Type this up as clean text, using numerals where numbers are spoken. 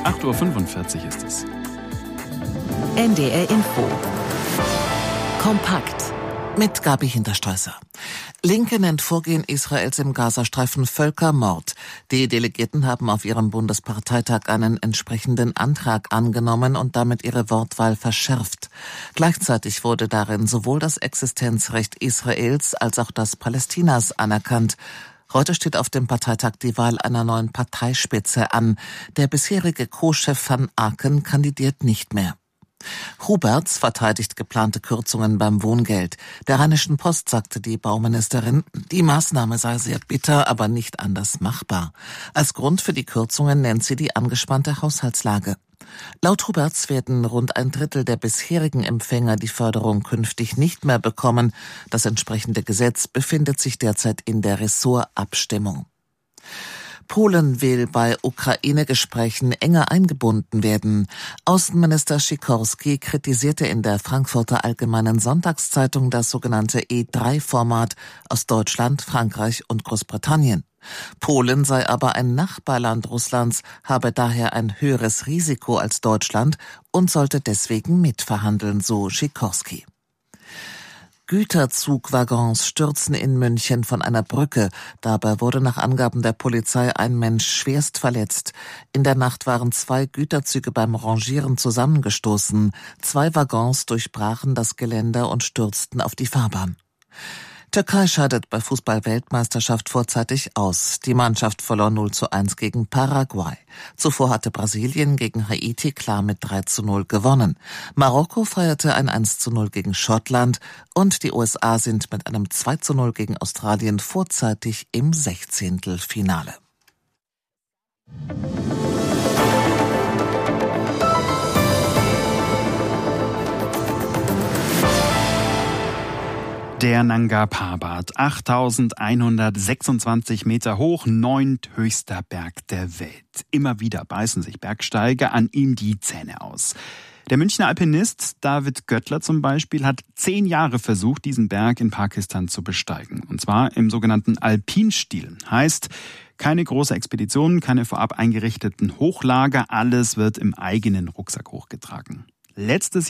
8:45 Uhr ist es. NDR Info. Kompakt. Mit Gabi Hinterstreusser. Linke nennt Vorgehen Israels im Gazastreifen Völkermord. Die Delegierten haben auf ihrem Bundesparteitag einen entsprechenden Antrag angenommen und damit ihre Wortwahl verschärft. Gleichzeitig wurde darin sowohl das Existenzrecht Israels als auch das Palästinas anerkannt. Heute steht auf dem Parteitag die Wahl einer neuen Parteispitze an. Der bisherige Co-Chef Van Aken kandidiert nicht mehr. Huberts verteidigt geplante Kürzungen beim Wohngeld. Der Rheinischen Post sagte die Bauministerin, die Maßnahme sei sehr bitter, aber nicht anders machbar. Als Grund für die Kürzungen nennt sie die angespannte Haushaltslage. Laut Huberts werden rund 1/3 der bisherigen Empfänger die Förderung künftig nicht mehr bekommen. Das entsprechende Gesetz befindet sich derzeit in der Ressortabstimmung. Polen will bei Ukraine-Gesprächen enger eingebunden werden. Außenminister Sikorski kritisierte in der Frankfurter Allgemeinen Sonntagszeitung das sogenannte E3-Format aus Deutschland, Frankreich und Großbritannien. Polen sei aber ein Nachbarland Russlands, habe daher ein höheres Risiko als Deutschland und sollte deswegen mitverhandeln, so Sikorski. Güterzugwaggons stürzen in München von einer Brücke. Dabei wurde nach Angaben der Polizei ein Mensch schwerst verletzt. In der Nacht waren 2 Güterzüge beim Rangieren zusammengestoßen. 2 Waggons durchbrachen das Geländer und stürzten auf die Fahrbahn. Türkei scheidet bei Fußball-Weltmeisterschaft vorzeitig aus. Die Mannschaft verlor 0:1 gegen Paraguay. Zuvor hatte Brasilien gegen Haiti klar mit 3:0 gewonnen. Marokko feierte ein 1:0 gegen Schottland und die USA sind mit einem 2:0 gegen Australien vorzeitig im 16. Der Nanga Parbat, 8.126 Meter hoch, 9. Berg der Welt. Immer wieder beißen sich Bergsteiger an ihm die Zähne aus. Der Münchner Alpinist David Göttler zum Beispiel hat 10 Jahre versucht, diesen Berg in Pakistan zu besteigen. Und zwar im sogenannten Alpinstil. Heißt, keine große Expedition, keine vorab eingerichteten Hochlager, alles wird im eigenen Rucksack hochgetragen. Letztes